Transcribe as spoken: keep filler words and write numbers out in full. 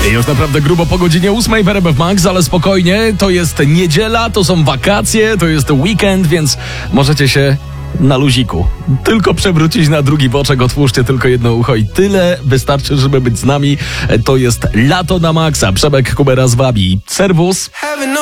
Już naprawdę grubo po godzinie ósmej w R M F Max, ale spokojnie, to jest niedziela, to są wakacje, to jest weekend, więc możecie się na luziku tylko przewrócić na drugi boczek, otwórzcie tylko jedno ucho i tyle wystarczy, żeby być z nami. To jest Lato na Maxa. Przemek Kubera z wami. Serwus.